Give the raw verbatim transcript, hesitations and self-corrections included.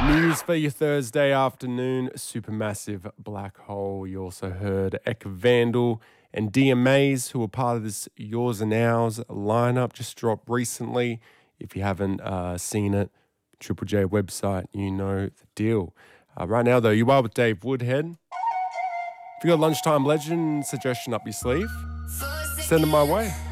News for your Thursday afternoon, Supermassive Black Hole. You also heard Ek Vandal and D M As, who are part of this Yours and Ours lineup, just dropped recently. If you haven't uh, seen it, Triple J website, you know the deal. Uh, right now, though, you are with Dave Woodhead. If you got a lunchtime legend suggestion up your sleeve, send them my way.